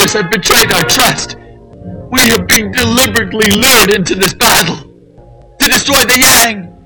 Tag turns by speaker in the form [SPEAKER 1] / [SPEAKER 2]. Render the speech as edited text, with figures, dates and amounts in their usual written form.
[SPEAKER 1] leaders have betrayed our trust. We are being deliberately lured into this battle to destroy the Yang.